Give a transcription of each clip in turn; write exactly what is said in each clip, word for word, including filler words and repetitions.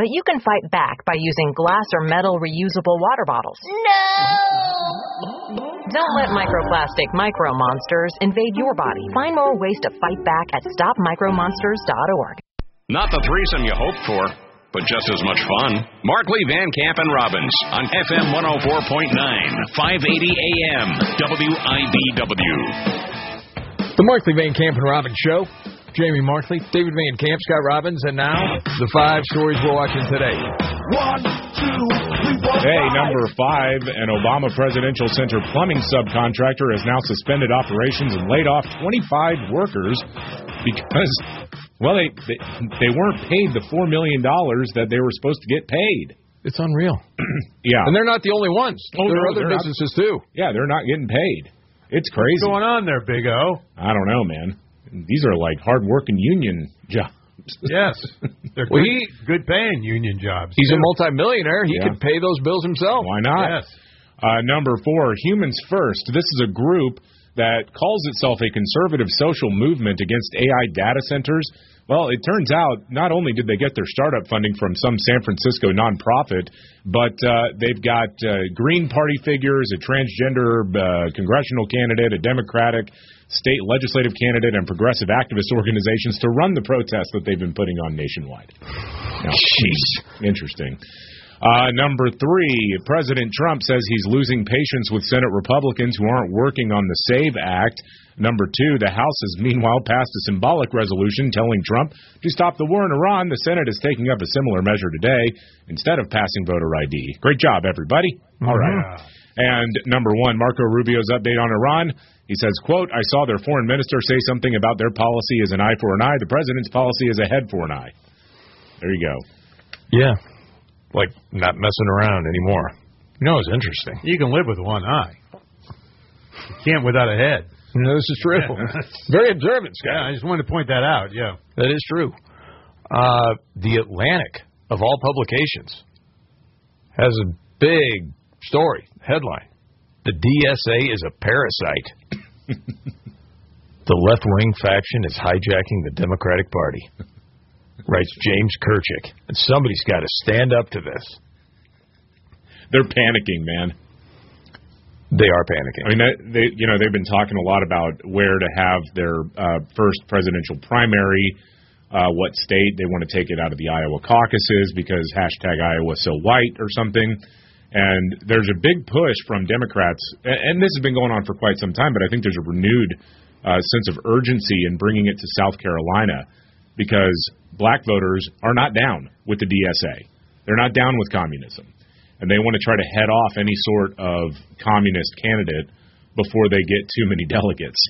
but you can fight back by using glass or metal reusable water bottles. No! Don't let microplastic micro monsters invade your body. Find more ways to fight back at stop micro monsters dot org. Not the threesome you hoped for, but just as much fun. Markley, Van Camp, and Robbins on F M one oh four point nine, five eighty A M, W I B W. The Markley, Van Camp, and Robbins Show. Jamie Markley, David Van Camp, Scott Robbins, and now the five stories we're watching today. One, two, three, four, hey, number five, an Obama Presidential Center plumbing subcontractor has now suspended operations and laid off twenty-five workers because, well, they they, they weren't paid the four million dollars that they were supposed to get paid. It's unreal. Yeah. And they're not the only ones. Oh, there no, are other businesses, not, too. Yeah, they're not getting paid. It's crazy. What's going on there, Big O? I don't know, man. These are like hard-working union jobs. Yes. They're well, good, he, good paying union jobs. He's too. a multimillionaire. He yeah. could pay those bills himself. Why not? Yes. Uh, number four, Humans First. This is a group that calls itself a conservative social movement against A I data centers. Well, it turns out not only did they get their startup funding from some San Francisco nonprofit, but uh, they've got uh, Green Party figures, a transgender uh, congressional candidate, a Democratic state legislative candidate, and progressive activist organizations to run the protests that they've been putting on nationwide. Now, jeez, interesting. Uh, number three, President Trump says he's losing patience with Senate Republicans who aren't working on the SAVE Act. Number two, the House has meanwhile passed a symbolic resolution telling Trump to stop the war in Iran. The Senate is taking up a similar measure today instead of passing voter I D. Great job, everybody. All right. And number one, Marco Rubio's update on Iran. He says, quote, I saw their foreign minister say something about their policy is an eye for an eye. The president's policy is a head for an eye. There you go. Yeah. Like, not messing around anymore. You know, it's interesting. You can live with one eye. You can't without a head. No, this is true. Very observant, Scott. Yeah, I just wanted to point that out, yeah. That is true. Uh, the Atlantic, of all publications, has a big story, headline. The D S A is a parasite. The left-wing faction is hijacking the Democratic Party. Writes James Kirchick. And somebody's got to stand up to this. They're panicking, man. They are panicking. I mean, they, you know, they've been talking a lot about where to have their uh, first presidential primary, uh, what state they want to take it out of the Iowa caucuses because hashtag Iowa so white or something. And there's a big push from Democrats, and this has been going on for quite some time, but I think there's a renewed uh, sense of urgency in bringing it to South Carolina because black voters are not down with the D S A. They're not down with communism. And they want to try to head off any sort of communist candidate before they get too many delegates.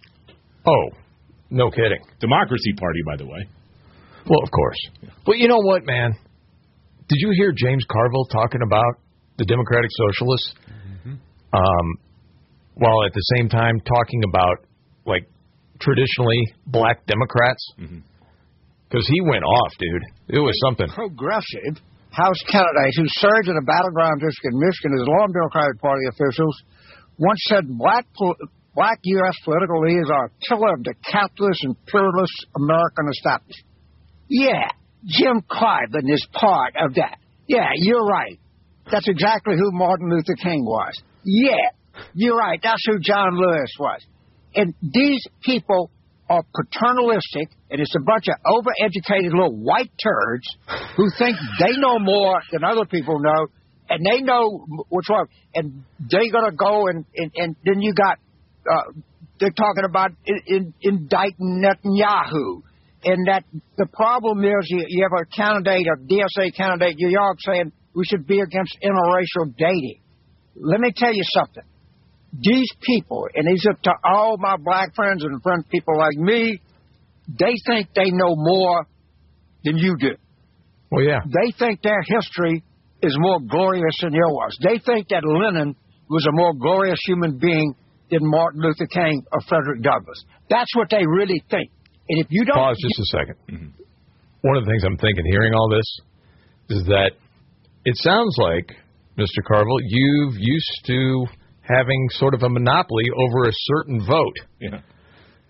Oh, no kidding. Democracy Party, by the way. Well, of course. Yeah. But you know what, man? Did you hear James Carville talking about the Democratic Socialists? Mm-hmm. Um, while at the same time talking about, like, traditionally black Democrats? Because mm-hmm. he went off, dude. It was something. Progressive House candidate who served in a battleground district in Michigan as law and Democratic Party officials once said black black U S political leaders are a killer of the capitalist and pluralist American establishment. Yeah, Jim Clyburn is part of that. Yeah, you're right. That's exactly who Martin Luther King was. Yeah, you're right. That's who John Lewis was. And these people are paternalistic, and it's a bunch of overeducated little white turds who think they know more than other people know, and they know what's wrong. And they're going to go, and, and, and then you got, uh, they're talking about in, in, indicting Netanyahu. And that the problem is you, you have a candidate, a D S A candidate, New York, saying we should be against interracial dating. Let me tell you something. These people, and these are to all my black friends and friend people like me, they think they know more than you do. Well, yeah. They think their history is more glorious than yours. They think that Lenin was a more glorious human being than Martin Luther King or Frederick Douglass. That's what they really think. And if you don't... Pause just a second. Mm-hmm. One of the things I'm thinking, hearing all this, is that it sounds like, Mister Carville, you've used to having sort of a monopoly over a certain vote. Yeah.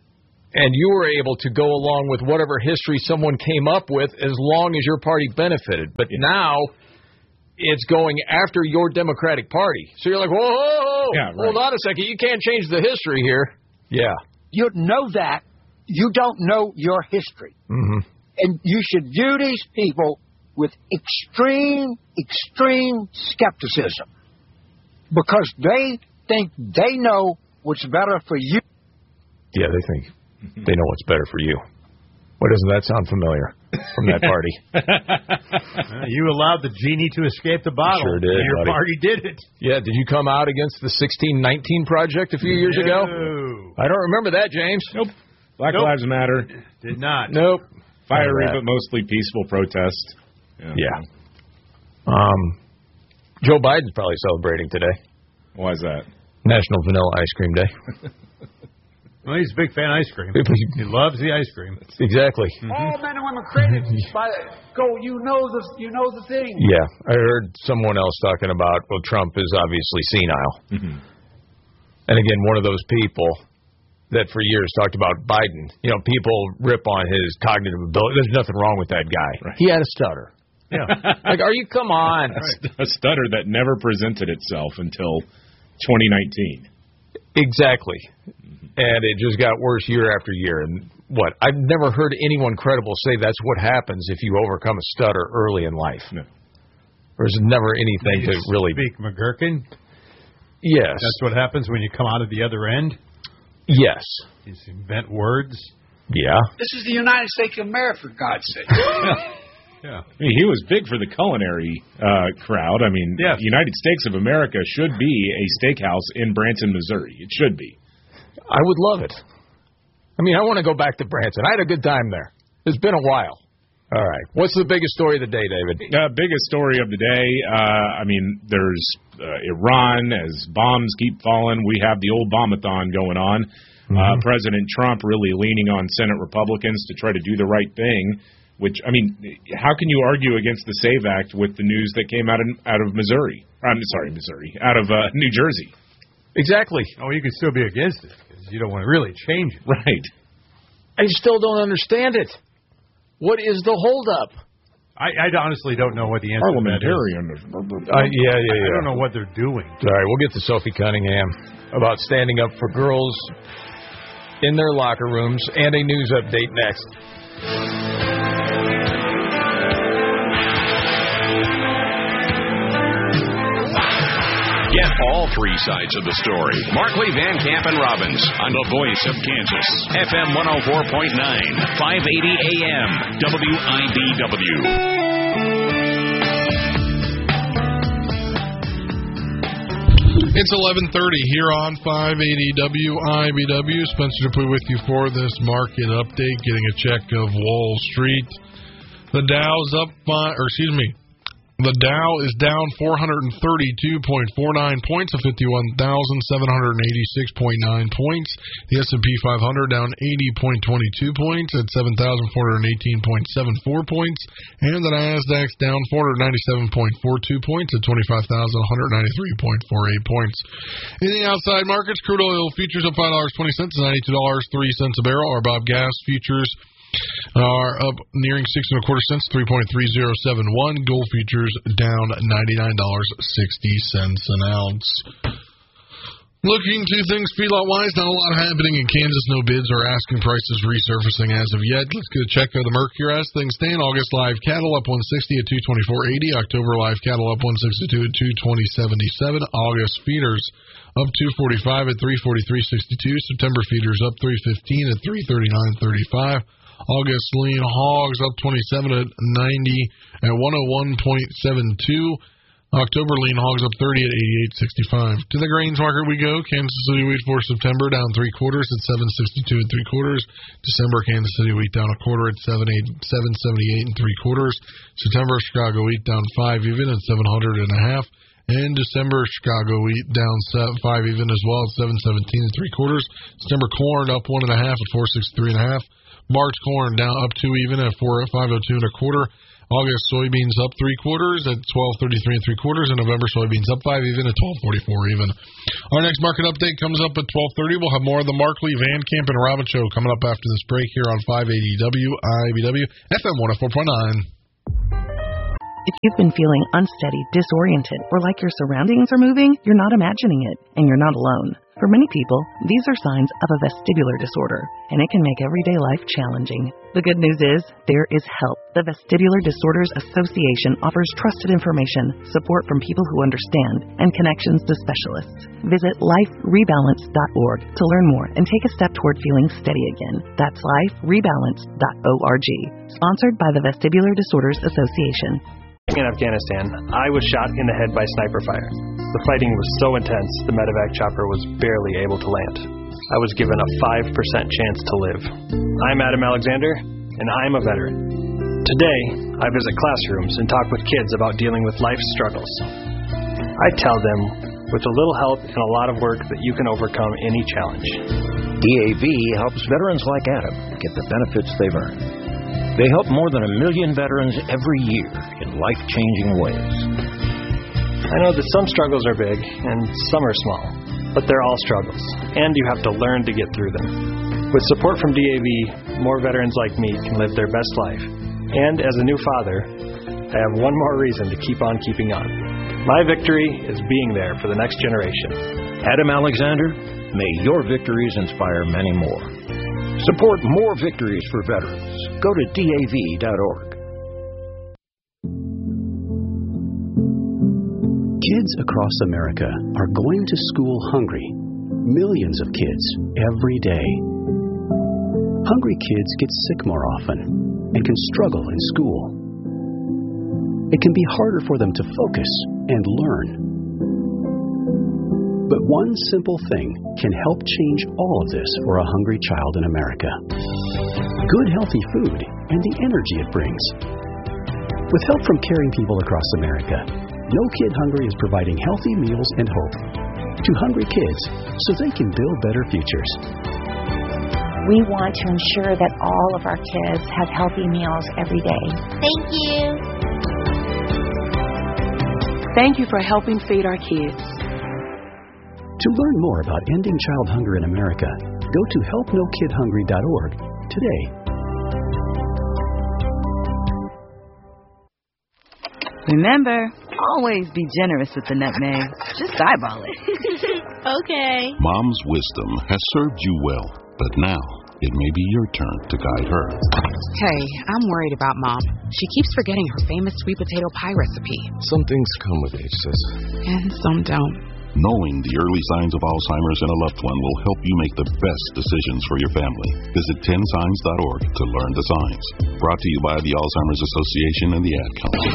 and you were able to go along with whatever history someone came up with as long as your party benefited. But yeah. now it's going after your Democratic Party. So you're like, whoa, whoa, whoa. Yeah, right. Hold on a second. You can't change the history here. Yeah. You know that. You don't know your history. Mm-hmm. And you should view these people with extreme, extreme skepticism because they think they know what's better for you. Yeah, they think they know what's better for you. Why doesn't that sound familiar from that party? uh, you allowed the genie to escape the bottle. Sure did. Your buddy. party did it. Yeah, did you come out against the sixteen nineteen Project a few years no. ago? I don't remember that, James. Nope. Black nope. Lives Matter. Did not. Nope. Fiery but mostly peaceful protest. Yeah. yeah. Um, Joe Biden's probably celebrating today. Why is that? National Vanilla Ice Cream Day. Well, he's a big fan of ice cream. He loves the ice cream. Exactly. Mm-hmm. All men and women created by go. You know the you know the thing. Yeah, I heard someone else talking about. Well, Trump is obviously senile, mm-hmm. and again, one of those people that for years talked about Biden. You know, people rip on his cognitive ability. There's nothing wrong with that guy. Right. He had a stutter. Yeah. Like, are you? Come on. A stutter that never presented itself until twenty nineteen. Exactly. And it just got worse year after year. And what? I've never heard anyone credible say that's what happens if you overcome a stutter early in life. No. There's never anything you to really... Speak McGurkin? Yes. That's what happens when you come out of the other end? Yes. You invent words? Yeah. This is the United States of America, for God's sake. Yeah. I mean, he was big for the culinary uh, crowd. I mean, yes. the United States of America should be a steakhouse in Branson, Missouri. It should be. I would love it. I mean, I want to go back to Branson. I had a good time there. It's been a while. All right. What's the biggest story of the day, David? Uh, biggest story of the day, uh, I mean, there's uh, Iran. As bombs keep falling, we have the old bombathon going on. Mm-hmm. Uh, President Trump really leaning on Senate Republicans to try to do the right thing, which, I mean, how can you argue against the SAVE Act with the news that came out of, out of Missouri? I'm sorry, Missouri, out of uh, New Jersey. Exactly. Oh, you could still be against it because you don't want to really change it. Right. I still don't understand it. What is the holdup? I, I honestly don't know what the answer to that is. Uh, yeah, yeah, yeah. I don't know what they're doing. All right, we'll get to Sophie Cunningham about standing up for girls in their locker rooms and a news update next. Get all three sides of the story. Markley, Van Camp, and Robbins on the Voice of Kansas. F M one oh four point nine, five eighty A M, W I B W. It's eleven thirty here on five eighty W I B W. Spencer Dupuy with you for this market update, getting a check of Wall Street. The Dow's up, by, or excuse me, the Dow is down four hundred thirty-two point four nine points to fifty-one thousand seven hundred eighty-six point nine points. The S and P five hundred down eighty point two two points at seven thousand four hundred eighteen point seven four points. And the Nasdaq down four hundred ninety-seven point four two points at twenty-five thousand one hundred ninety-three point four eight points. In the outside markets, crude oil futures up five dollars and twenty cents to ninety-two dollars and three cents a barrel. Our Bob Gas futures are up nearing six and a quarter cents, three point three zero seven one. Gold futures down ninety-nine dollars and sixty cents an ounce. Looking to things feedlot-wise, not a lot happening in Kansas. No bids or asking prices resurfacing as of yet. Let's get a check of the Mercury as things stand. August live cattle up one sixty at two twenty-four eighty. October live cattle up one sixty-two at two twenty seventy-seven. August feeders up two forty-five at three forty-three sixty-two. September feeders up three fifteen at three thirty-nine thirty-five. August lean hogs up twenty-seven at ninety at one oh one point seven two. October lean hogs up thirty at eighty-eight sixty-five. To the grains market we go. Kansas City wheat for September down three quarters at seven sixty-two and three quarters. December Kansas City wheat down a quarter at seven seventy-eight and three quarters. September Chicago wheat down five even at seven hundred and a half. And December Chicago wheat down five even as well at seven seventeen and three quarters. December corn up one and a half at four sixty-three and a half. March corn down up two even at four five oh two and a quarter. August, soybeans up three quarters at twelve thirty-three and three quarters. In November, soybeans up five even at twelve forty-four even. Our next market update comes up at twelve thirty. We'll have more of the Markley, Van Camp, and Robbins show coming up after this break here on five eighty W I B W F M one oh four point nine. If you've been feeling unsteady, disoriented, or like your surroundings are moving, you're not imagining it, and you're not alone. For many people, these are signs of a vestibular disorder, and it can make everyday life challenging. The good news is, there is help. The Vestibular Disorders Association offers trusted information, support from people who understand, and connections to specialists. Visit life rebalance dot org to learn more and take a step toward feeling steady again. That's life rebalance dot org. Sponsored by the Vestibular Disorders Association. In Afghanistan, I was shot in the head by sniper fire. The fighting was so intense, the medevac chopper was barely able to land. I was given a five percent chance to live. I'm Adam Alexander, and I'm a veteran. Today, I visit classrooms and talk with kids about dealing with life's struggles. I tell them, with a little help and a lot of work, that you can overcome any challenge. D A V helps veterans like Adam get the benefits they've earned. They help more than a million veterans every year in life-changing ways. I know that some struggles are big and some are small, but they're all struggles, and you have to learn to get through them. With support from D A V, more veterans like me can live their best life. And as a new father, I have one more reason to keep on keeping on. My victory is being there for the next generation. Adam Alexander, may your victories inspire many more. Support more victories for veterans. Go to D A V dot org. Kids across America are going to school hungry. Millions of kids every day. Hungry kids get sick more often and can struggle in school. It can be harder for them to focus and learn. But one simple thing can help change all of this for a hungry child in America. Good, healthy food and the energy it brings. With help from caring people across America, No Kid Hungry is providing healthy meals and hope to hungry kids so they can build better futures. We want to ensure that all of our kids have healthy meals every day. Thank you. Thank you for helping feed our kids. To learn more about ending child hunger in America, go to help no kid hungry dot org today. Remember, always be generous with the nutmeg. Just eyeball it. Okay. Mom's wisdom has served you well, but now it may be your turn to guide her. Hey, I'm worried about Mom. She keeps forgetting her famous sweet potato pie recipe. Some things come with age, sis. And some don't. Knowing the early signs of Alzheimer's in a loved one will help you make the best decisions for your family. Visit ten signs dot org to learn the signs. Brought to you by the Alzheimer's Association and the Ad Council.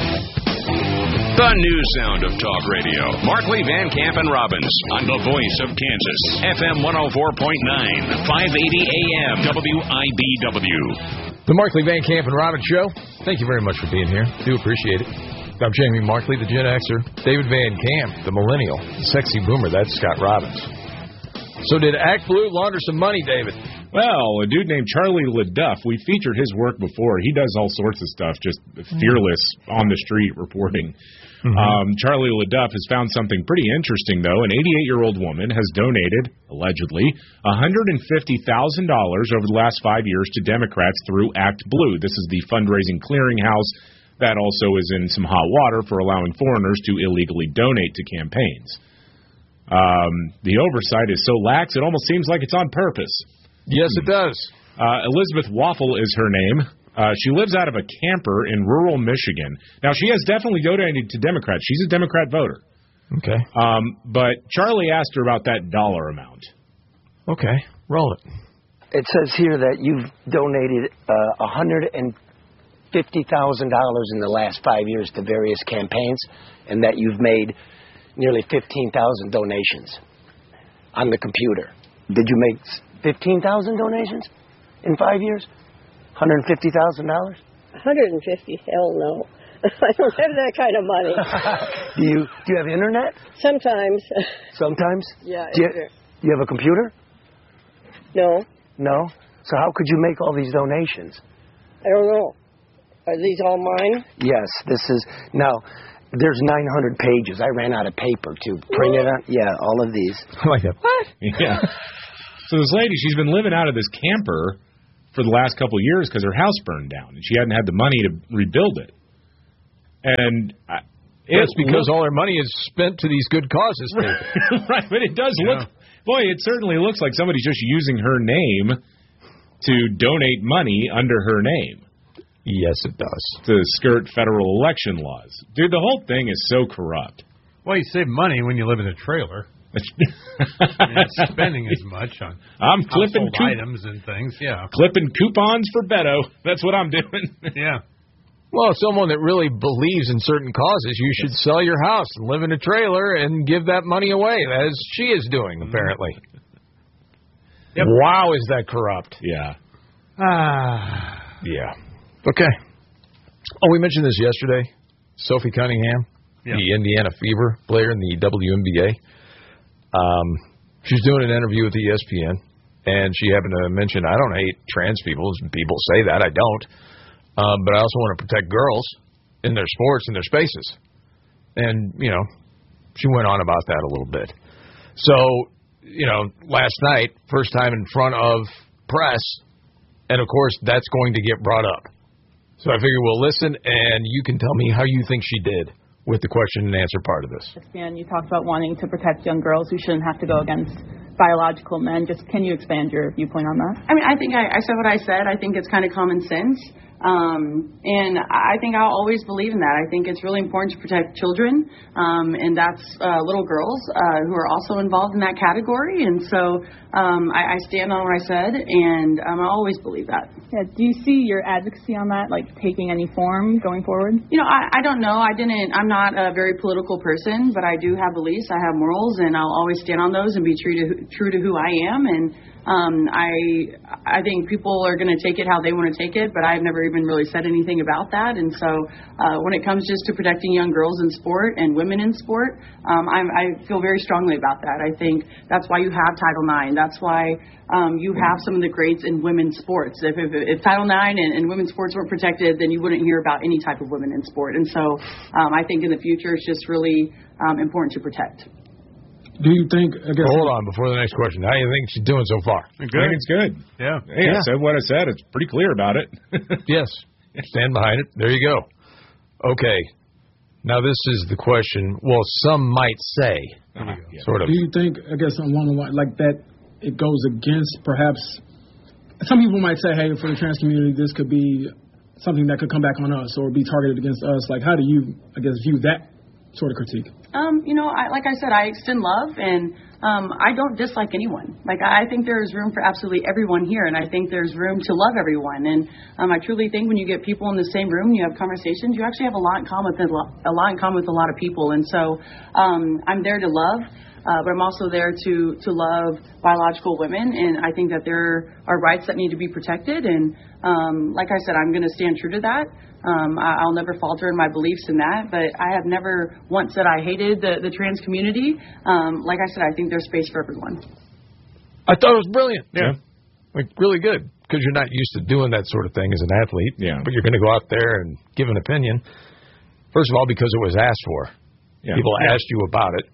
The new sound of talk radio. Markley, Van Camp, and Robbins on the voice of Kansas. F M one oh four point nine, five eighty A M, W I B W. The Markley, Van Camp, and Robbins show. Thank you very much for being here. Do appreciate it. I'm Jamie Markley, the Gen Xer. David Van Camp, the Millennial. Sexy Boomer, that's Scott Robbins. So did Act Blue launder some money, David? Well, a dude named Charlie LaDuff, we featured his work before. He does all sorts of stuff, just fearless on the street reporting. Mm-hmm. Um, Charlie LaDuff has found something pretty interesting, though. An eighty-eight-year-old woman has donated, allegedly, one hundred fifty thousand dollars over the last five years to Democrats through Act Blue. This is the fundraising clearinghouse that also is in some hot water for allowing foreigners to illegally donate to campaigns. Um, the oversight is so lax, it almost seems like it's on purpose. Yes, it does. Uh, Elizabeth Waffle is her name. Uh, she lives out of a camper in rural Michigan. Now, she has definitely donated to Democrats. She's a Democrat voter. Okay. Um, but Charlie asked her about that dollar amount. Okay. Roll it. It says here that you've donated uh, one hundred fifty thousand dollars in the last five years to various campaigns, and that you've made nearly fifteen thousand donations on the computer. Did you make fifteen thousand donations in five years? one hundred fifty thousand dollars? one hundred fifty? Hell no. I don't have that kind of money. do you do you have internet? Sometimes. Sometimes? Yeah. Do you, do you have a computer? No. No? So how could you make all these donations? I don't know. Are these all mine? Yes, this is now. There's nine hundred pages. I ran out of paper to print it on. Yeah, all of these. Like that. What? Yeah. So this lady, she's been living out of this camper for the last couple of years because her house burned down and she hadn't had the money to rebuild it. And I, it's because look, all her money is spent to these good causes. Right, but it does yeah. look. Boy, it certainly looks like somebody's just using her name to donate money under her name. Yes, it does. To skirt federal election laws. Dude, the whole thing is so corrupt. Well, you save money when you live in a trailer. You're not spending as much on I'm clipping coup- items and things. Yeah, clipping coupons for Beto. That's what I'm doing. Yeah. Well, someone that really believes in certain causes, you should sell your house and live in a trailer and give that money away, as she is doing, apparently. Yep. Wow, is that corrupt? Yeah. Ah. Yeah. Okay. Oh, we mentioned this yesterday. Sophie Cunningham, yeah. the Indiana Fever player in the W N B A. Um, she's doing an interview with E S P N, and she happened to mention, I don't hate trans people. People say that. I don't. Um, but I also want to protect girls in their sports and their spaces. And, you know, she went on about that a little bit. So, you know, last night, first time in front of press, and, of course, that's going to get brought up. So I figure we'll listen, and you can tell me how you think she did with the question and answer part of this. And you talked about wanting to protect young girls who shouldn't have to go against biological men. Just can you expand your viewpoint on that? I mean, I think I, I said what I said. I think it's kind of common sense. Um, and I think I'll always believe in that. I think it's really important to protect children, um, and that's uh, little girls uh, who are also involved in that category. And so um, I, I stand on what I said, and um, I always believe that. Yeah. Do you see your advocacy on that, like, taking any form going forward? You know, I, I don't know. I didn't. I'm not a very political person, but I do have beliefs. I have morals, and I'll always stand on those and be true to true to who I am. And Um, I I think people are going to take it how they want to take it, but I've never even really said anything about that. And so uh, when it comes just to protecting young girls in sport and women in sport, um, I'm, I feel very strongly about that. I think that's why you have Title nine. That's why um, you have some of the greats in women's sports. If, if, if Title nine and, and women's sports weren't protected, then you wouldn't hear about any type of women in sport. And so um, I think in the future it's just really um, important to protect. Do you think... I guess Hold on, before the next question. How do you think she's doing so far? Good. I think it's good. Yeah. Hey, yeah. I said what I said. It's pretty clear about it. Yes. Stand behind it. There you go. Okay. Now, this is the question, well, some might say, uh-huh. yeah. sort of. Do you think, I guess, on one line, like that, it goes against perhaps... Some people might say, hey, for the trans community, this could be something that could come back on us or be targeted against us. Like, how do you, I guess, view that sort of critique? Um, you know, I, like I said, I extend love, and um, I don't dislike anyone. Like, I think there's room for absolutely everyone here, and I think there's room to love everyone. And um, I truly think when you get people in the same room, you have conversations, you actually have a lot in common with a lot, a lot in common with a lot of people. And so um, I'm there to love. Uh, but I'm also there to, to love biological women, and I think that there are rights that need to be protected. And um, like I said, I'm going to stand true to that. Um, I, I'll never falter in my beliefs in that. But I have never once said I hated the, the trans community. Um, like I said, I think there's space for everyone. I thought it was brilliant. Yeah. Like, really good, because you're not used to doing that sort of thing as an athlete. Yeah. But you're going to go out there and give an opinion. First of all, because it was asked for. Yeah. People yeah. asked you about it.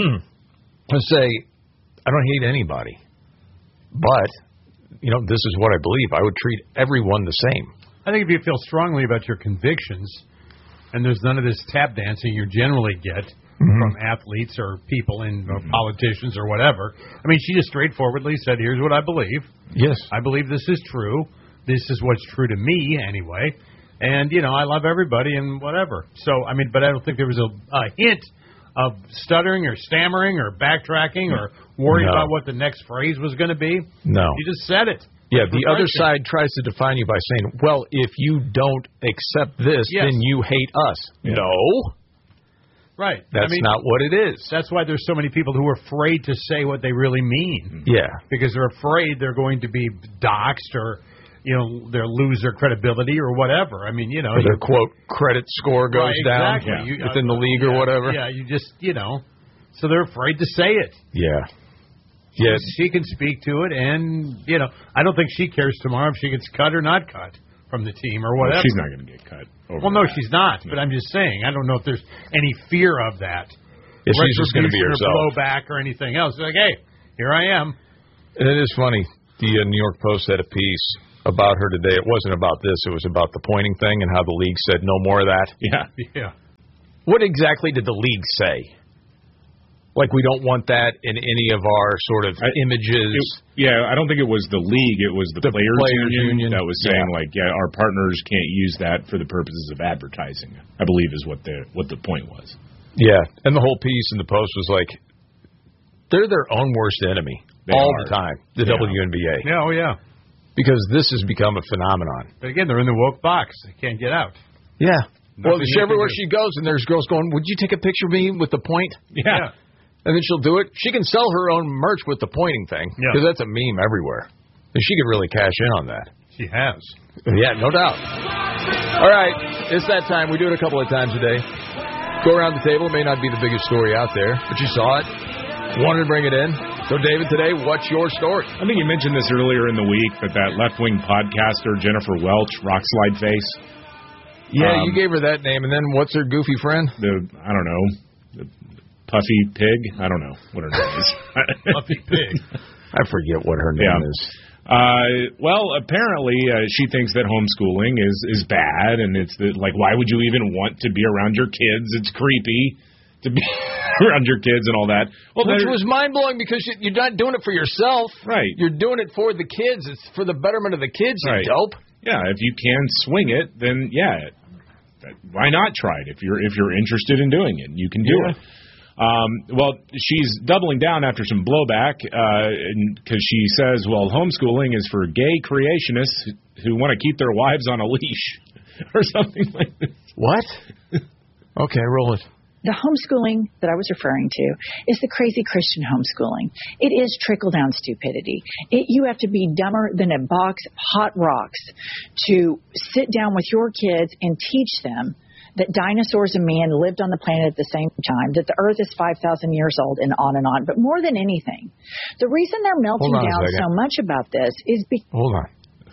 And say, I don't hate anybody, but, you know, this is what I believe. I would treat everyone the same. I think if you feel strongly about your convictions, and there's none of this tap dancing you generally get mm-hmm. from athletes or people in or mm-hmm. politicians or whatever. I mean, she just straightforwardly said, here's what I believe. Yes. I believe this is true. This is what's true to me, anyway. And, you know, I love everybody and whatever. So, I mean, but I don't think there was a, a hint of stuttering or stammering or backtracking or worrying no. about what the next phrase was going to be. No. You just said it. Yeah, the other side tries to define you by saying, well, if you don't accept this, yes. then you hate us. Yeah. No. Right. That's I mean, not what it is. That's why there's so many people who are afraid to say what they really mean. Yeah. Because they're afraid they're going to be doxxed or, you know, they'll lose their credibility or whatever. I mean, you know. Or their, quote, credit score goes right, down exactly. yeah. within uh, the league yeah, or whatever. Yeah, you just, you know. So they're afraid to say it. Yeah. Yes. She can speak to it, and, you know, I don't think she cares tomorrow if she gets cut or not cut. from the team or whatever. Well, she's not going to get cut. Over well, no, that. she's not. No. But I'm just saying, I don't know if there's any fear of that. Yeah, she's just going to be herself. Or blowback or anything else. It's like, hey, here I am. And it is funny. The uh, New York Post had a piece about her today. It wasn't about this. It was about the pointing thing and how the league said no more of that. Yeah. Yeah. What exactly did the league say? Like, we don't want that in any of our sort of I, images. It, yeah, I don't think it was the league. It was the, the Players, players union, union that was saying, yeah. like, yeah, our partners can't use that for the purposes of advertising, I believe is what the what the point was. Yeah, and the whole piece in the Post was like, they're their own worst enemy they all are. the time, the yeah. W N B A. Yeah, oh, yeah. Because this has become a phenomenon. But again, they're in the woke box. They can't get out. Yeah. Nothing well, she, everywhere she goes, and there's girls going, would you take a picture of me with the point? Yeah. yeah. And then she'll do it. She can sell her own merch with the pointing thing. Because yeah. that's a meme everywhere. And she could really cash in on that. She has. Yeah, no doubt. All right. It's that time. We do it a couple of times a day. Go around the table. It may not be the biggest story out there, but you saw it. Wanted to bring it in. So, David, today, what's your story? I think you mentioned this earlier in the week, but that left-wing podcaster, Jennifer Welch, Rock Slide Face. Yeah, um, you gave her that name, and then what's her goofy friend? The, I don't know, the Puffy Pig? I don't know what her name is. Puffy Pig. I forget what her name yeah. is. Uh, well, apparently uh, she thinks that homeschooling is, is bad, and it's the, like, why would you even want to be around your kids? It's creepy to be around your kids and all that. Well, Which was mind-blowing because you're not doing it for yourself. Right. You're doing it for the kids. It's for the betterment of the kids, you right. dope. Yeah, if you can swing it, then, yeah, why not try it? If you're if you're interested in doing it, you can do yeah. it. Um, well, she's doubling down after some blowback because uh, she says, well, homeschooling is for gay creationists who want to keep their wives on a leash or something like this. What? Okay, roll it. The homeschooling that I was referring to is the crazy Christian homeschooling. It is trickle-down stupidity. It, you have to be dumber than a box of hot rocks to sit down with your kids and teach them that dinosaurs and man lived on the planet at the same time, that the Earth is five thousand years old, and on and on. But more than anything, the reason they're melting down so much about this is because... Hold on.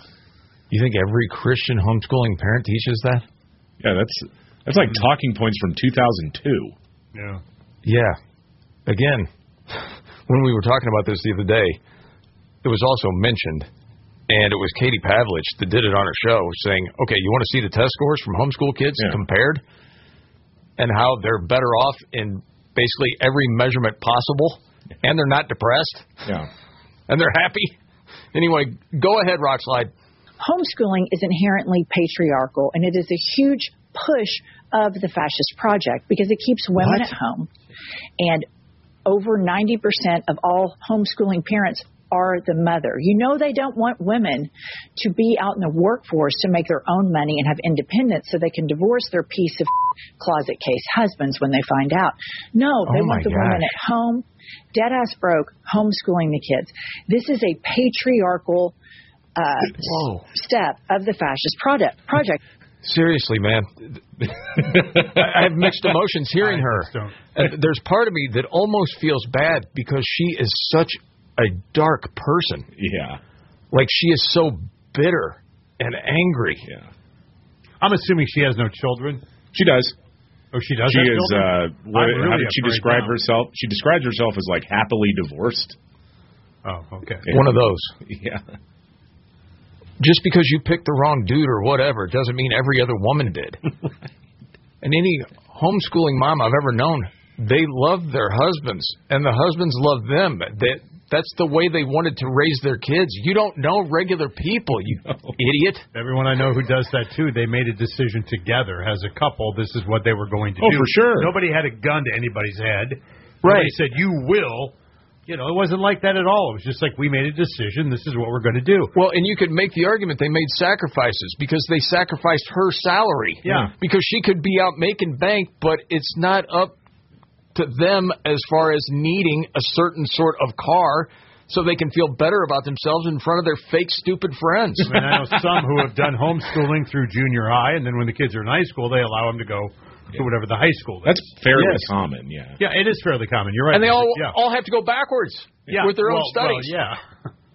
You think every Christian homeschooling parent teaches that? Yeah, that's... That's like talking points from two thousand two. Yeah. Yeah. Again, when we were talking about this the other day, it was also mentioned, and it was Katie Pavlich that did it on her show, saying, okay, you want to see the test scores from homeschool kids yeah. compared, and how they're better off in basically every measurement possible, and they're not depressed, yeah, and they're happy. Anyway, go ahead, Rockslide. Homeschooling is inherently patriarchal, and it is a huge push of the fascist project because it keeps women what? at home. And over ninety percent of all homeschooling parents are the mother. You know they don't want women to be out in the workforce to make their own money and have independence so they can divorce their piece of closet case husbands when they find out. No, they oh want the gosh. women at home, dead-ass broke, homeschooling the kids. This is a patriarchal uh, step of the fascist project. project. Seriously, man. I have mixed emotions hearing her. And there's part of me that almost feels bad because she is such a dark person. Yeah. Like she is so bitter and angry. Yeah. I'm assuming she has no children. She does. Oh, she does she have is, children? Uh, what, really how did she describe now. herself? She describes herself as like happily divorced. Oh, okay. Yeah. One of those. Yeah. Just because you picked the wrong dude or whatever doesn't mean every other woman did. Right. And any homeschooling mom I've ever known, they love their husbands, and the husbands love them. That That's the way they wanted to raise their kids. You don't know regular people, you no. idiot. Everyone I know who does that, too, they made a decision together. As a couple, this is what they were going to oh, do. Oh, for sure. Nobody had a gun to anybody's head. Right. Nobody said, you will. You know, it wasn't like that at all. It was just like, we made a decision. This is what we're going to do. Well, and you could make the argument they made sacrifices because they sacrificed her salary. Yeah. Because she could be out making bank, but it's not up to them as far as needing a certain sort of car so they can feel better about themselves in front of their fake, stupid friends. I mean, I know some who have done homeschooling through junior high, and then when the kids are in high school, they allow them to go to whatever the high school is. That's fairly yes. common, yeah. Yeah, it is fairly common. You're right. And they all yeah. all have to go backwards yeah. with their well, own studies. Well, yeah.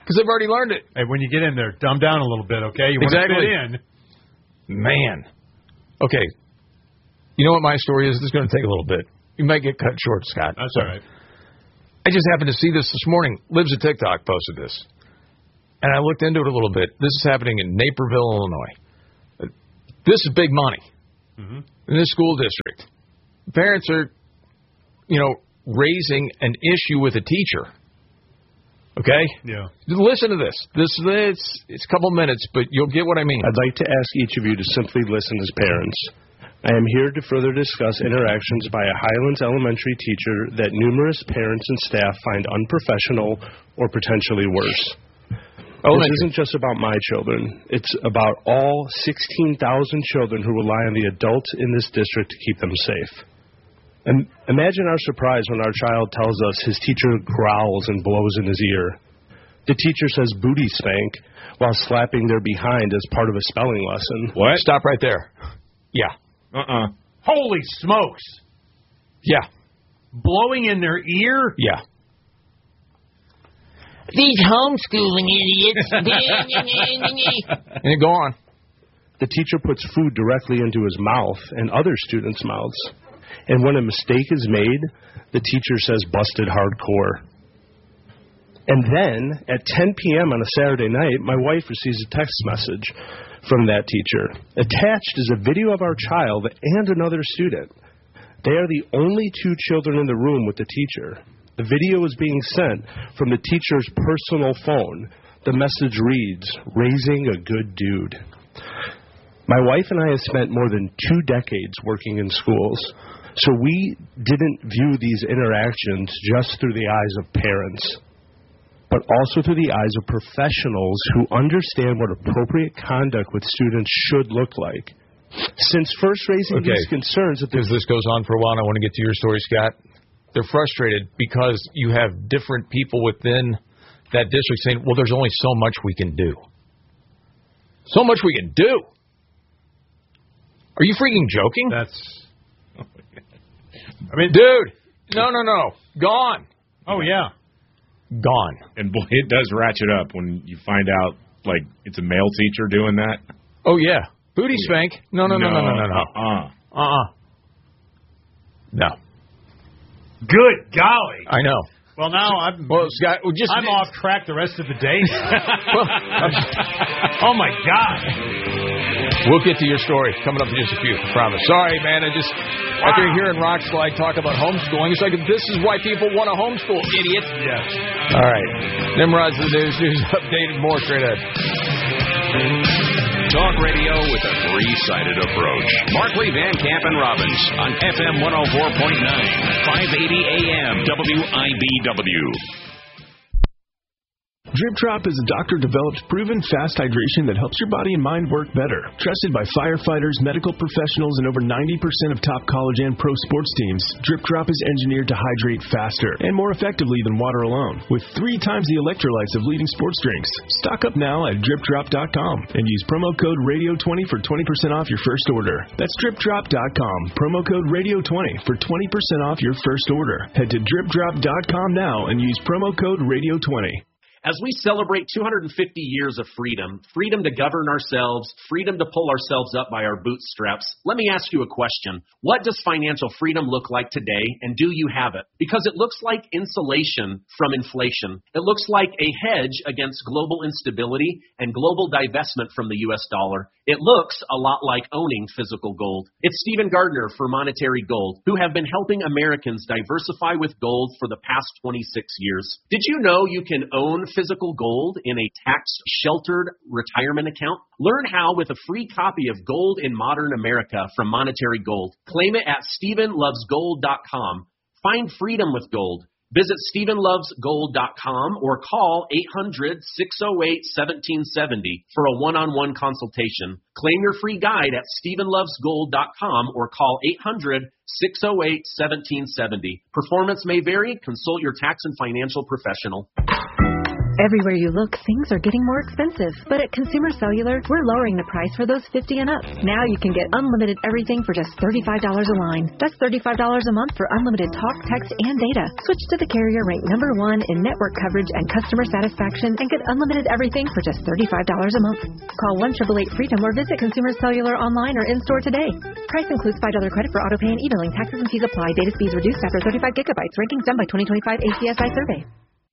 Because they've already learned it. Hey, when you get in there, dumb down a little bit, okay? You exactly. want to fit in. Man. Okay. You know what my story is? This is going to take a little bit. You might get cut short, Scott. That's all right. I just happened to see this this morning. Libs of TikTok posted this. And I looked into it a little bit. This is happening in Naperville, Illinois. This is big money mm-hmm. in this school district. Parents are, you know, raising an issue with a teacher. Okay? Yeah. Listen to this. This it's it's a couple minutes, but you'll get what I mean. I'd like to ask each of you to simply listen as parents. I am here to further discuss interactions by a Highlands Elementary teacher that numerous parents and staff find unprofessional or potentially worse. Oh, this isn't just about my children. It's about all sixteen thousand children who rely on the adults in this district to keep them safe. And imagine our surprise when our child tells us his teacher growls and blows in his ear. The teacher says booty spank while slapping their behind as part of a spelling lesson. What? Stop right there. Yeah. Uh-uh. Holy smokes. Yeah. Blowing in their ear? Yeah. These homeschooling idiots. And go on. The teacher puts food directly into his mouth and other students' mouths. And when a mistake is made, the teacher says busted hardcore. And then, at ten p.m. on a Saturday night, my wife receives a text message from that teacher. Attached is a video of our child and another student. They are the only two children in the room with the teacher. The video is being sent from the teacher's personal phone. The message reads, "Raising a good dude." My wife and I have spent more than two decades working in schools, so we didn't view these interactions just through the eyes of parents, but also through the eyes of professionals who understand what appropriate conduct with students should look like. Since first raising okay. these concerns... Because this goes on for a while, and I want to get to your story, Scott. They're frustrated because you have different people within that district saying, well, there's only so much we can do. So much we can do. Are you freaking joking? That's... I mean, dude, no, no, no. Gone. Oh, yeah. Gone. And boy, it does ratchet up when you find out, like, it's a male teacher doing that. Oh, yeah. Booty spank. No, no, no, no, no, no, no. Uh-uh. Uh-uh. No. Good golly. I know. Well, now I'm well, Scott, well, just, I'm off track the rest of the day. well, oh, my God. We'll get to your story coming up in just a few, I promise. Sorry, man. I just, wow. After hearing Rockslide talk about homeschooling, it's like, this is why people want to homeschool, idiot. Yes. All right. Nimrod's the news. News updated more straight ahead. Talk radio with a three-sided approach. Markley, Van Camp, and Robbins on F M one oh four point nine, five eighty A M, W I B W. Drip Drop is a doctor-developed, proven fast hydration that helps your body and mind work better. Trusted by firefighters, medical professionals, and over ninety percent of top college and pro sports teams, Drip Drop is engineered to hydrate faster and more effectively than water alone, with three times the electrolytes of leading sports drinks. Stock up now at drip drop dot com and use promo code radio twenty for twenty percent off your first order. That's drip drop dot com, promo code radio twenty for twenty percent off your first order. Head to drip drop dot com now and use promo code radio twenty. As we celebrate two hundred fifty years of freedom, freedom to govern ourselves, freedom to pull ourselves up by our bootstraps, let me ask you a question. What does financial freedom look like today, and do you have it? Because it looks like insulation from inflation. It looks like a hedge against global instability and global divestment from the U S dollar. It looks a lot like owning physical gold. It's Stephen Gardner for Monetary Gold, who have been helping Americans diversify with gold for the past twenty-six years. Did you know you can own physical gold in a tax-sheltered retirement account? Learn how with a free copy of Gold in Modern America from Monetary Gold. Claim it at stephen loves gold dot com. Find freedom with gold. Visit stephen loves gold dot com or call eight hundred, six oh eight, one seven seven oh for a one-on-one consultation. Claim your free guide at stephen loves gold dot com or call eight hundred, six oh eight, one seven seven oh. Performance may vary. Consult your tax and financial professional. Everywhere you look, things are getting more expensive. But at Consumer Cellular, we're lowering the price for those fifty and up. Now you can get unlimited everything for just thirty-five dollars a line. That's thirty-five dollars a month for unlimited talk, text, and data. Switch to the carrier ranked number one in network coverage and customer satisfaction and get unlimited everything for just thirty-five dollars a month. Call one eight eight eight freedom or visit Consumer Cellular online or in-store today. Price includes five dollars credit for auto pay and e-billing. Taxes and fees apply. Data speeds reduced after thirty-five gigabytes. Rankings done by twenty twenty-five A C S I survey.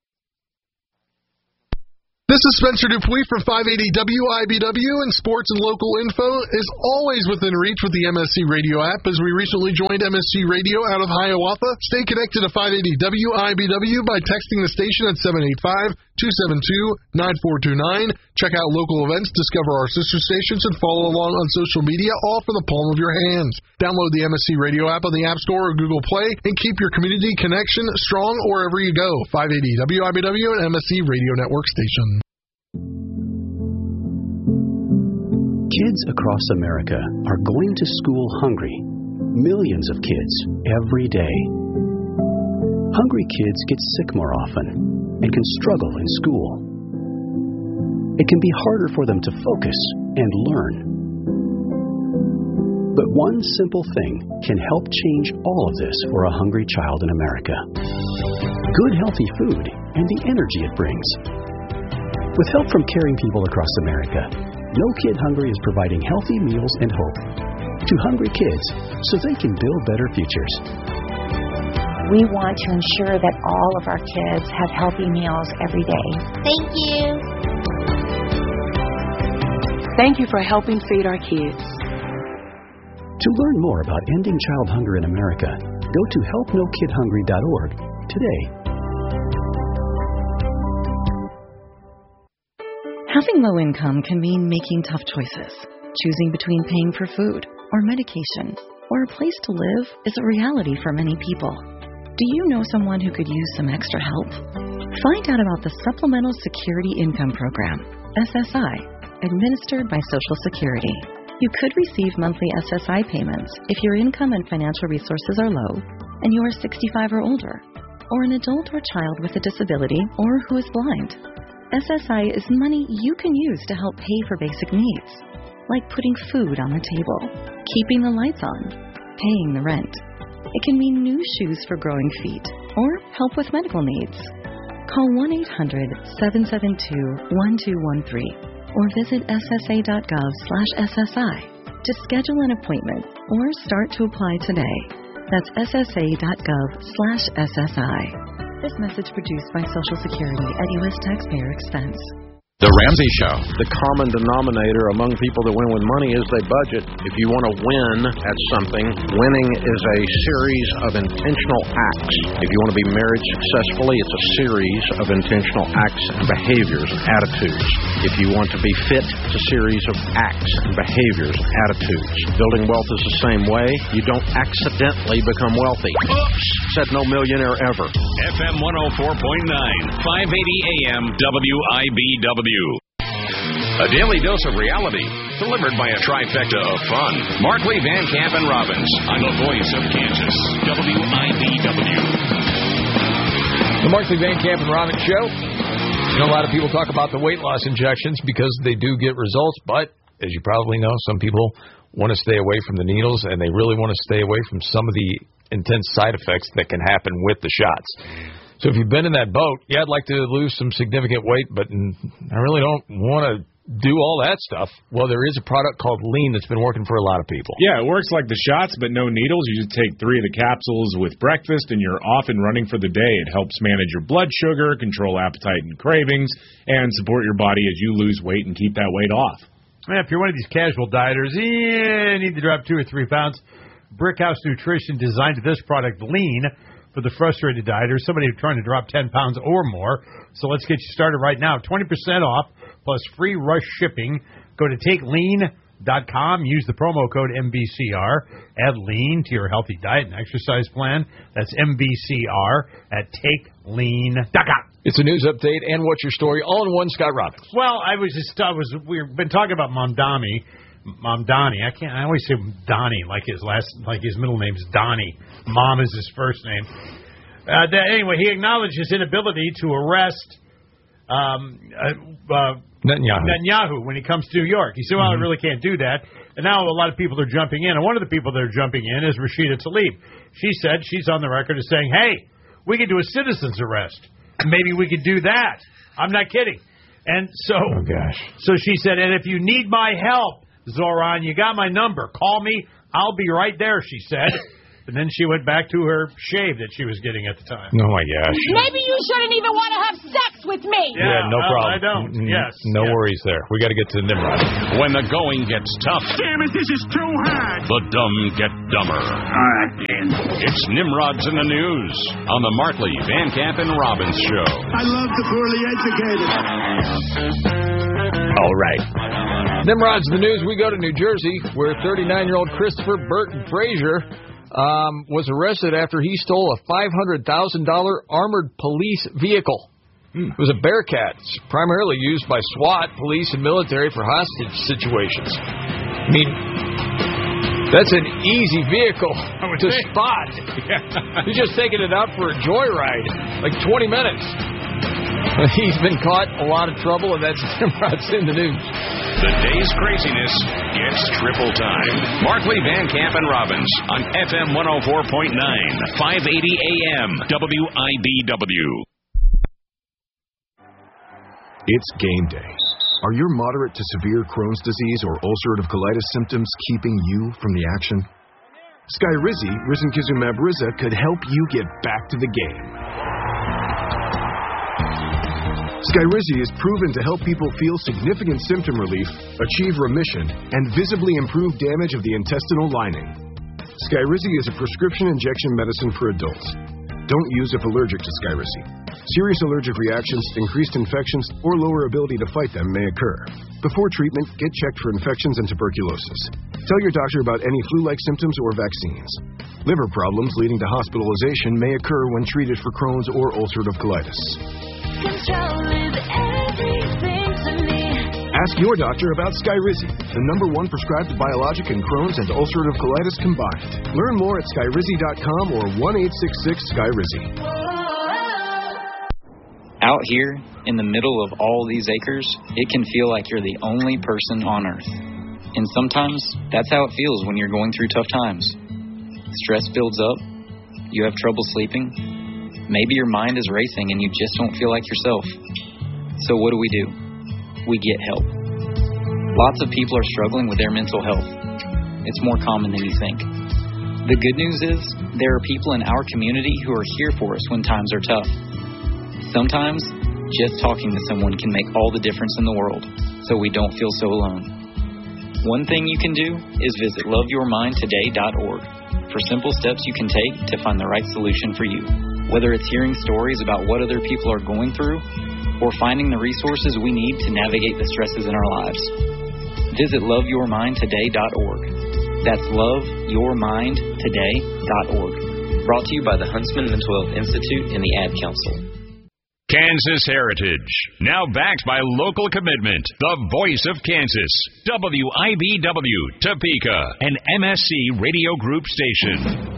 This is Spencer Dupuis from five eighty W I B W, and sports and local info is always within reach with the M S C Radio app, as we recently joined M S C Radio out of Hiawatha. Stay connected to five eighty W I B W by texting the station at seven eight five, two seven two, nine four two nine. Check out local events, discover our sister stations, and follow along on social media, all from the palm of your hands. Download the M S C Radio app on the App Store or Google Play, and keep your community connection strong wherever you go. five eighty W I B W and M S C Radio Network station. Kids across America are going to school hungry. Millions of kids every day. Hungry kids get sick more often and can struggle in school. It can be harder for them to focus and learn. But one simple thing can help change all of this for a hungry child in America. Good, healthy food and the energy it brings. With help from caring people across America, No Kid Hungry is providing healthy meals and hope to hungry kids so they can build better futures. We want to ensure that all of our kids have healthy meals every day. Thank you. Thank you for helping feed our kids. To learn more about ending child hunger in America, go to help no kid hungry dot org today. Having low income can mean making tough choices. Choosing between paying for food or medication or a place to live is a reality for many people. Do you know someone who could use some extra help? Find out about the Supplemental Security Income Program, S S I, administered by Social Security. You could receive monthly S S I payments if your income and financial resources are low and you are sixty-five or older, or an adult or child with a disability or who is blind. S S I is money you can use to help pay for basic needs, like putting food on the table, keeping the lights on, paying the rent. It can mean new shoes for growing feet, or help with medical needs. Call one eight hundred, seven seven two, one two one three or visit S S A dot gov slash S S I to schedule an appointment or start to apply today. That's S S A dot gov slash S S I. This message produced by Social Security at U S taxpayer expense. The Ramsey Show. The common denominator among people that win with money is they budget. If you want to win at something, winning is a series of intentional acts. If you want to be married successfully, it's a series of intentional acts and behaviors and attitudes. If you want to be fit, it's a series of acts and behaviors and attitudes. Building wealth is the same way. You don't accidentally become wealthy. Oops! Said no millionaire ever. F M one oh four point nine, five eighty A M W I B W. A daily dose of reality, delivered by a trifecta of fun. Markley, Van Camp, and Robbins on the voice of Kansas, W I B W. The Markley, Van Camp, and Robbins Show. You know, a lot of people talk about the weight loss injections because they do get results, but as you probably know, some people want to stay away from the needles, and they really want to stay away from some of the intense side effects that can happen with the shots. So if you've been in that boat, yeah, I'd like to lose some significant weight, but I really don't want to do all that stuff. Well, there is a product called Lean that's been working for a lot of people. Yeah, it works like the shots, but no needles. You just take three of the capsules with breakfast, and you're off and running for the day. It helps manage your blood sugar, control appetite and cravings, and support your body as you lose weight and keep that weight off. Yeah, if you're one of these casual dieters, yeah, you need to drop two or three pounds. Brickhouse Nutrition designed this product, Lean, for the frustrated dieter, somebody trying to drop ten pounds or more. So let's get you started right now. twenty percent off plus free rush shipping. Go to take lean dot com. Use the promo code M B C R. Add Lean to your healthy diet and exercise plan. That's M B C R at take lean dot com. It's a news update and what's your story all in one. Scott Robbins. Well, I was just I was we've been talking about Mamdani. Mamdani. I can't. I always say Donnie, like his last, like his middle name's Donnie. Mom is his first name. Uh, that, anyway, he acknowledged his inability to arrest um, uh, uh, Netanyahu. Netanyahu when he comes to New York. He said, well, Mm-hmm. I really can't do that. And now a lot of people are jumping in, and one of the people that are jumping in is Rashida Tlaib. She said, she's on the record as saying, hey, we could do a citizen's arrest. Maybe we could do that. I'm not kidding. And so, oh gosh. So she said, and if you need my help, Zoran, you got my number. Call me. I'll be right there, she said. And then she went back to her shave that she was getting at the time. Oh, my gosh. Maybe you shouldn't even want to have sex with me. Yeah, no well, problem. I don't. Mm, Yes. No yes. worries there. We got to get to Nimrod. When the going gets tough. Damn it, this is too hard. The dumb get dumber. All right, then. It's Nimrod's in the News on the Markley, Van Camp, and Robbins Show. I love the poorly educated. All right. Nimrod's in the News. We go to New Jersey, where thirty-nine-year-old Christopher Burton Frazier um, was arrested after he stole a five hundred thousand dollars armored police vehicle. Hmm. It was a Bearcat, primarily used by SWAT, police, and military for hostage situations. I mean, that's an easy vehicle to think. spot. Yeah. He's just taking it out for a joyride, like twenty minutes. He's been caught in a lot of trouble, and that's Nimrod's in the News. The day's craziness gets triple time. Markley, Van Camp, and Robbins on F M one oh four point nine, five eighty A M, W I B W. It's game day. Are your moderate to severe Crohn's disease or ulcerative colitis symptoms keeping you from the action? Skyrizi, risankizumab Riza, could help you get back to the game. Skyrizi is proven to help people feel significant symptom relief, achieve remission, and visibly improve damage of the intestinal lining. Skyrizi is a prescription injection medicine for adults. Don't use if allergic to Skyrizi. Serious allergic reactions, increased infections, or lower ability to fight them may occur. Before treatment, get checked for infections and tuberculosis. Tell your doctor about any flu-like symptoms or vaccines. Liver problems leading to hospitalization may occur when treated for Crohn's or ulcerative colitis. Control is everything to me. Ask your doctor about Skyrizi, the number one prescribed biologic in Crohn's and ulcerative colitis combined. Learn more at skyrizi dot com or one eight six six Skyrizi. Out here, in the middle of all these acres, it can feel like you're the only person on Earth. And sometimes, that's how it feels when you're going through tough times. Stress builds up, you have trouble sleeping, maybe your mind is racing and you just don't feel like yourself. So what do we do? We get help. Lots of people are struggling with their mental health. It's more common than you think. The good news is, there are people in our community who are here for us when times are tough. Sometimes, just talking to someone can make all the difference in the world, so we don't feel so alone. One thing you can do is visit love your mind today dot org for simple steps you can take to find the right solution for you. Whether it's hearing stories about what other people are going through, or finding the resources we need to navigate the stresses in our lives. Visit love your mind today dot org. That's love your mind today dot org. Brought to you by the Huntsman Mental Health Institute and the Ad Council. Kansas Heritage, now backed by local commitment. The voice of Kansas, W I B W, Topeka, an M S C Radio Group station.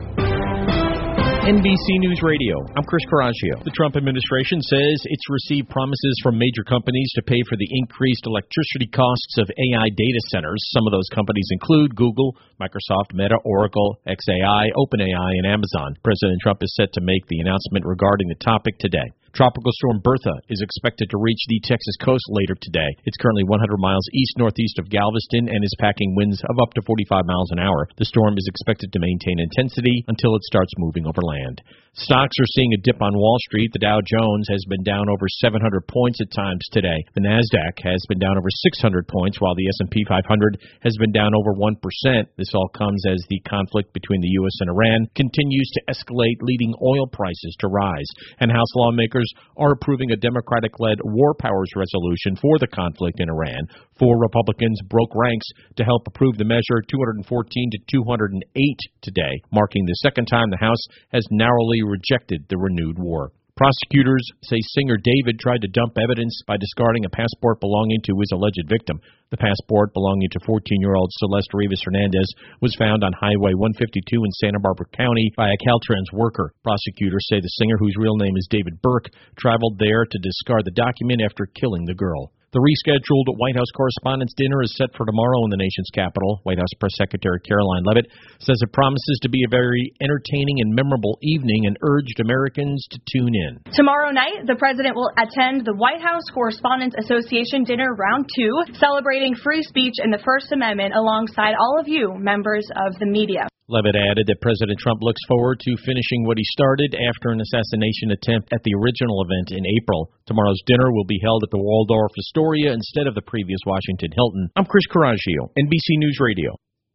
N B C News Radio, I'm Chris Caraccio. The Trump administration says it's received promises from major companies to pay for the increased electricity costs of A I data centers. Some of those companies include Google, Microsoft, Meta, Oracle, X A I, OpenAI, and Amazon. President Trump is set to make the announcement regarding the topic today. Tropical storm Bertha is expected to reach the Texas coast later today. It's currently one hundred miles east-northeast of Galveston and is packing winds of up to forty-five miles an hour. The storm is expected to maintain intensity until it starts moving over land. Stocks are seeing a dip on Wall Street. The Dow Jones has been down over seven hundred points at times today. The Nasdaq has been down over six hundred points, while the S and P five hundred has been down over one percent. This all comes as the conflict between the U S and Iran continues to escalate, leading oil prices to rise. And House lawmakers are approving a Democratic-led war powers resolution for the conflict in Iran. Four Republicans broke ranks to help approve the measure, two hundred fourteen to two hundred eight today, marking the second time the House has narrowly rejected the renewed war. Prosecutors say singer David tried to dump evidence by discarding a passport belonging to his alleged victim. The passport belonging to fourteen-year-old Celeste Rivas Hernandez was found on Highway one fifty-two in Santa Barbara County by a Caltrans worker. Prosecutors say the singer, whose real name is David Burke, traveled there to discard the document after killing the girl. The rescheduled White House Correspondents' Dinner is set for tomorrow in the nation's capital. White House Press Secretary Caroline Leavitt says it promises to be a very entertaining and memorable evening and urged Americans to tune in. Tomorrow night, the president will attend the White House Correspondents Association Dinner Round two, celebrating free speech and the First Amendment alongside all of you, members of the media. Leavitt added that President Trump looks forward to finishing what he started after an assassination attempt at the original event in April. Tomorrow's dinner will be held at the Waldorf Astoria instead of the previous Washington Hilton. I'm Chris Coraggio, N B C News Radio.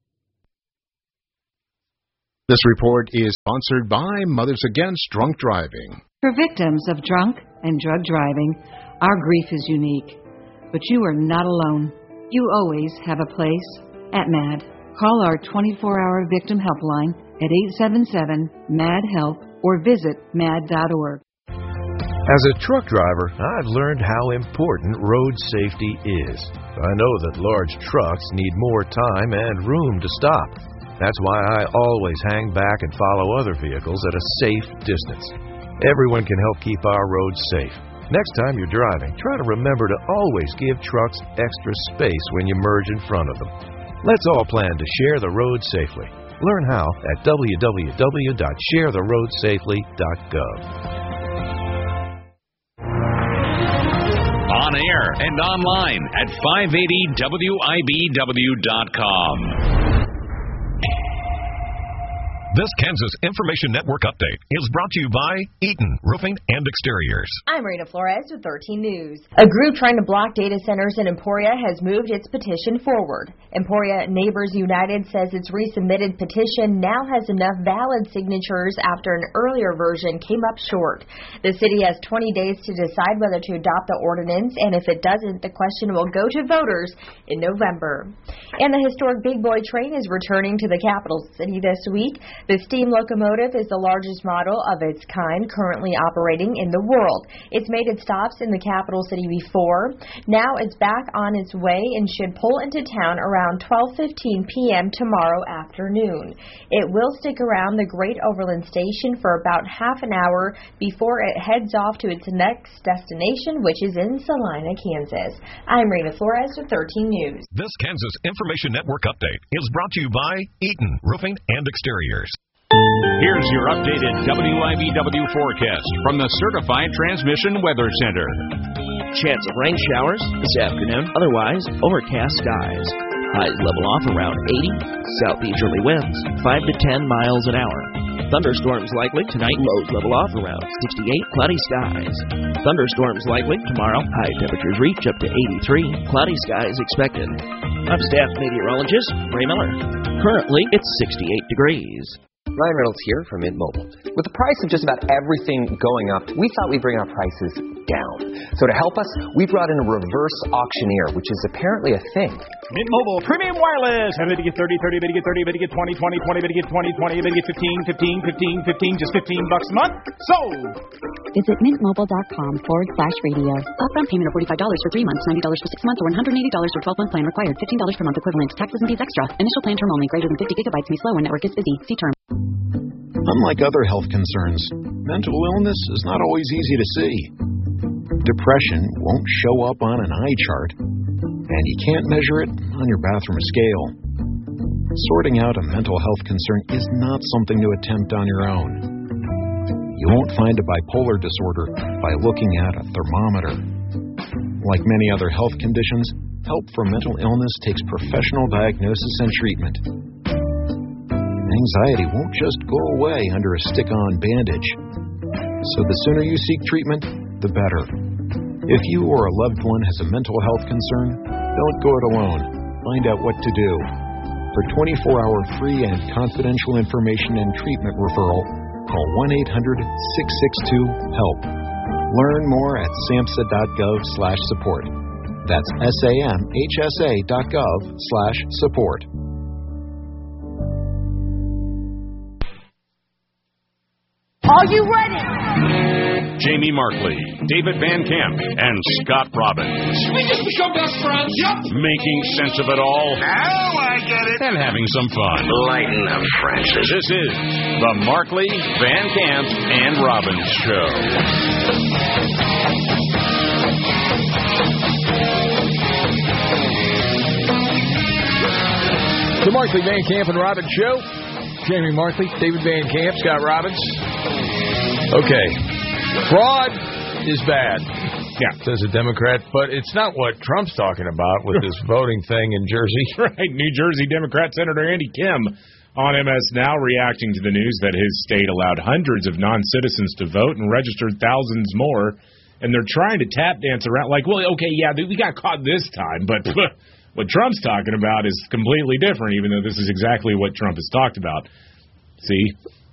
This report is sponsored by Mothers Against Drunk Driving. For victims of drunk and drug driving, our grief is unique. But you are not alone. You always have a place at MAD. Call our twenty-four hour victim helpline at eight seven seven, M A D, HELP or visit mad dot org. As a truck driver, I've learned how important road safety is. I know that large trucks need more time and room to stop. That's why I always hang back and follow other vehicles at a safe distance. Everyone can help keep our roads safe. Next time you're driving, try to remember to always give trucks extra space when you merge in front of them. Let's all plan to share the road safely. Learn how at w w w dot share the road safely dot gov. On air and online at five eighty W I B W dot com. This Kansas Information Network update is brought to you by Eaton Roofing and Exteriors. I'm Rena Flores with thirteen News. A group trying to block data centers in Emporia has moved its petition forward. Emporia Neighbors United says its resubmitted petition now has enough valid signatures after an earlier version came up short. The city has twenty days to decide whether to adopt the ordinance, and if it doesn't, the question will go to voters in November. And the historic Big Boy train is returning to the capital city this week. The steam locomotive is the largest model of its kind currently operating in the world. It's made its stops in the capital city before. Now it's back on its way and should pull into town around twelve fifteen p m tomorrow afternoon. It will stick around the Great Overland Station for about half an hour before it heads off to its next destination, which is in Salina, Kansas. I'm Rena Flores with thirteen News. This Kansas Information Network update is brought to you by Eaton Roofing and Exteriors. Here's your updated W I B W forecast from the Certified Transmission Weather Center. Chance of rain showers this afternoon, otherwise overcast skies. Highs level off around eighty, southeasterly winds five to ten miles an hour. Thunderstorms likely tonight, lows level off around sixty-eight, cloudy skies. Thunderstorms likely tomorrow, high temperatures reach up to eighty-three, cloudy skies expected. I'm staff meteorologist Ray Miller. Currently, it's sixty-eight degrees. Ryan Reynolds here from Mint Mobile. With the price of just about everything going up, we thought we'd bring our prices down. So to help us, we brought in a reverse auctioneer, which is apparently a thing. Mint Mobile Premium Wireless. How did you get thirty, thirty, did you get thirty, did you get twenty, twenty, twenty, did you get twenty, twenty, did you get fifteen, fifteen, fifteen, fifteen, just fifteen bucks a month? Sold! Visit mintmobile.com forward slash radio. Upfront payment of forty-five dollars for three months, ninety dollars for six months, or one hundred eighty dollars for twelve month plan required. fifteen dollars per month equivalent. Taxes and fees extra. Initial plan term only. Greater than fifty gigabytes may slow when network is busy. See term. Unlike other health concerns, mental illness is not always easy to see. Depression won't show up on an eye chart, and you can't measure it on your bathroom scale. Sorting out a mental health concern is not something to attempt on your own. You won't find a bipolar disorder by looking at a thermometer. Like many other health conditions, help for mental illness takes professional diagnosis and treatment. Anxiety won't just go away under a stick-on bandage. So the sooner you seek treatment, the better. If you or a loved one has a mental health concern, don't go it alone. Find out what to do. For twenty-four hour free and confidential information and treatment referral, call one eight hundred, six six two, HELP. Learn more at samhsa.gov slash support. That's S-A-M-H-S-A dot gov slash support. Are you ready? Jamie Markley, David Van Camp, and Scott Robbins. We just become best friends. Yep. Making sense of it all. Now I get it. And having some fun. Lighten up, Francis. This is the Markley, Van Camp, and Robbins Show. The Markley, Van Camp, and Robbins Show. Jamie Markley, David Van Camp, Scott Robbins. Okay. Fraud is bad. Yeah. Says a Democrat, but it's not what Trump's talking about with this voting thing in Jersey. Right. New Jersey Democrat Senator Andy Kim on M S Now reacting to the news that his state allowed hundreds of non-citizens to vote and registered thousands more. And they're trying to tap dance around like, well, okay, yeah, we got caught this time, but what Trump's talking about is completely different, even though this is exactly what Trump has talked about. See,